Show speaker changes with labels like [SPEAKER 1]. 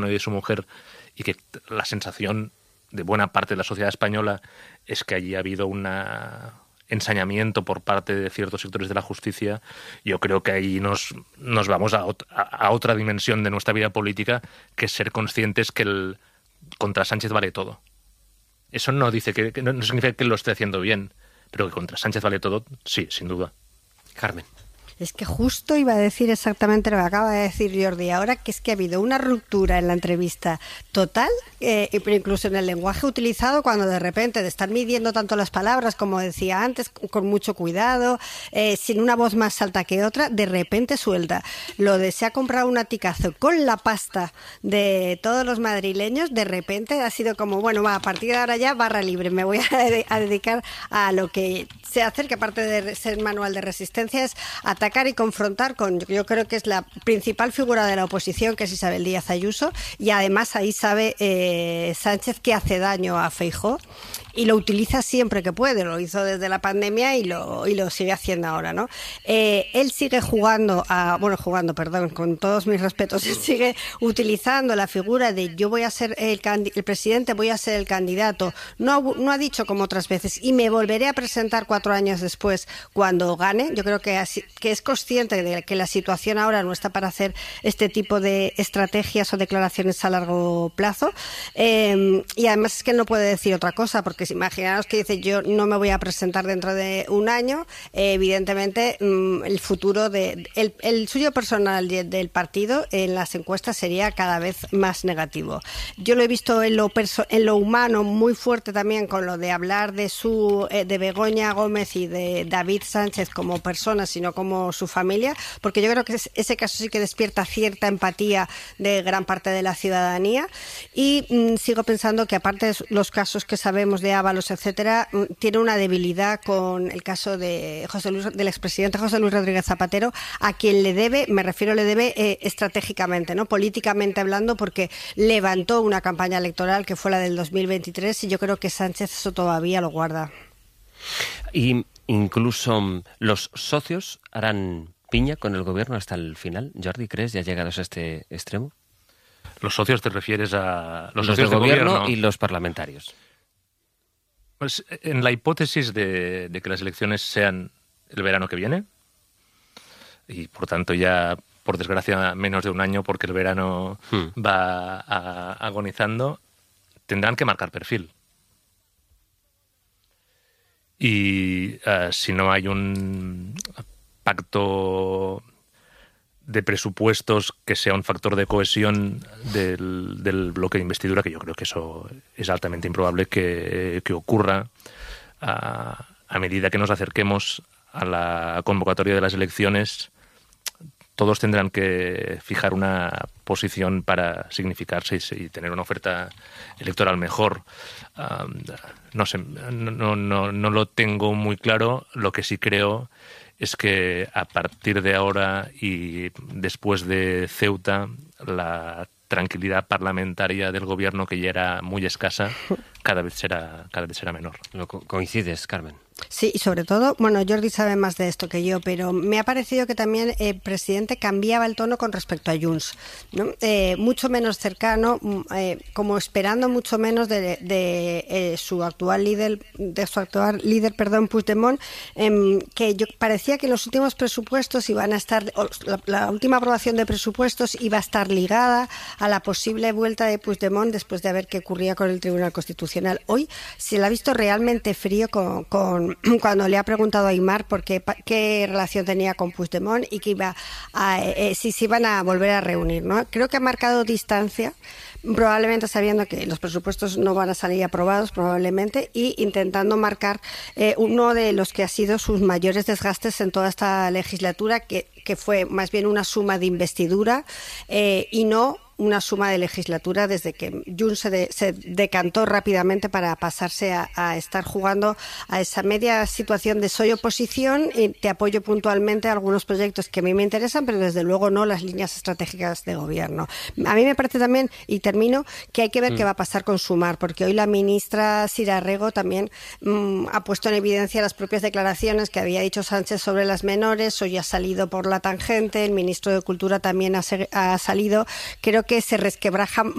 [SPEAKER 1] y de su mujer, y que la sensación de buena parte de la sociedad española es que allí ha habido un ensañamiento por parte de ciertos sectores de la justicia. Yo creo que ahí nos vamos a otra dimensión de nuestra vida política, que es ser conscientes que contra Sánchez vale todo. Eso no dice que no significa que lo esté haciendo bien, pero que contra Sánchez vale todo, sí, sin duda.
[SPEAKER 2] Carmen.
[SPEAKER 3] Es que justo iba a decir exactamente lo que acaba de decir Jordi ahora, que es que ha habido una ruptura en la entrevista total, pero incluso en el lenguaje utilizado, cuando de repente de estar midiendo tanto las palabras, como decía antes, con mucho cuidado, sin una voz más alta que otra, de repente suelta. Lo de se ha comprado un aticazo con la pasta de todos los madrileños, de repente ha sido como, bueno, a partir de ahora ya barra libre, me voy a dedicar a lo que sé hacer, que aparte de ser manual de resistencia es atacar y confrontar con, yo creo que es la principal figura de la oposición, que es Isabel Díaz Ayuso, y además ahí sabe Sánchez que hace daño a Feijóo y lo utiliza siempre que puede. Lo hizo desde la pandemia y lo sigue haciendo ahora, ¿no? Él sigue jugando, con todos mis respetos, él sigue utilizando la figura de yo voy a ser el presidente, voy a ser el candidato. No ha dicho como otras veces, y me volveré a presentar 4 años después cuando gane. Yo creo que es consciente de que la situación ahora no está para hacer este tipo de estrategias o declaraciones a largo plazo. Y además es que él no puede decir otra cosa, porque si imaginaos que dice yo no me voy a presentar dentro de un año, evidentemente el futuro el suyo personal del partido en las encuestas sería cada vez más negativo. Yo lo he visto en lo humano muy fuerte también, con lo de hablar de Begoña Gómez y de David Sánchez como personas, sino como su familia, porque yo creo que ese caso sí que despierta cierta empatía de gran parte de la ciudadanía. Y sigo pensando que, aparte de los casos que sabemos de Ábalos, etcétera, tiene una debilidad con el caso de del expresidente José Luis Rodríguez Zapatero, a quien le debe estratégicamente, ¿no? Políticamente hablando, porque levantó una campaña electoral que fue la del 2023, y yo creo que Sánchez eso todavía lo guarda.
[SPEAKER 2] Y incluso los socios harán piña con el gobierno hasta el final. Jordi, ¿crees ya llegados a este extremo?
[SPEAKER 1] ¿Los socios te refieres a los
[SPEAKER 2] socios
[SPEAKER 1] del
[SPEAKER 2] gobierno y los parlamentarios?
[SPEAKER 1] Pues en la hipótesis de que las elecciones sean el verano que viene, y por tanto ya, por desgracia, menos de un año, porque el verano va agonizando, tendrán que marcar perfil. Y si no hay un pacto de presupuestos que sea un factor de cohesión del bloque de investidura, que yo creo que eso es altamente improbable que ocurra a medida que nos acerquemos a la convocatoria de las elecciones, todos tendrán que fijar una posición para significarse y tener una oferta electoral mejor. No sé, no lo tengo muy claro. Lo que sí creo es que a partir de ahora y después de Ceuta, la tranquilidad parlamentaria del gobierno, que ya era muy escasa, cada vez será menor.
[SPEAKER 2] ¿Coincides, Carmen?
[SPEAKER 3] Sí, y sobre todo, bueno, Jordi sabe más de esto que yo, pero me ha parecido que también el presidente cambiaba el tono con respecto a Junts, ¿no? Mucho menos cercano, como esperando mucho menos de su actual líder, Puigdemont, que yo parecía que los últimos presupuestos iban a estar, la última aprobación de presupuestos iba a estar ligada a la posible vuelta de Puigdemont después de ver qué ocurría con el Tribunal Constitucional. Hoy se le ha visto realmente frío cuando le ha preguntado a Aimar por qué relación tenía con Puigdemont y que si se iban a volver a reunir, ¿no? Creo que ha marcado distancia, probablemente sabiendo que los presupuestos no van a salir aprobados, probablemente, y intentando marcar uno de los que ha sido sus mayores desgastes en toda esta legislatura, que fue más bien una suma de investidura y no una suma de legislatura, desde que Junts se decantó rápidamente para pasarse a estar jugando a esa media situación de soy oposición y te apoyo puntualmente a algunos proyectos que a mí me interesan, pero desde luego no las líneas estratégicas de gobierno. A mí me parece también, y termino, que hay que ver qué va a pasar con Sumar, porque hoy la ministra Sira Rego también ha puesto en evidencia las propias declaraciones que había dicho Sánchez sobre las menores. Hoy ha salido por la tangente, el ministro de Cultura también ha salido. Creo que que se resquebraja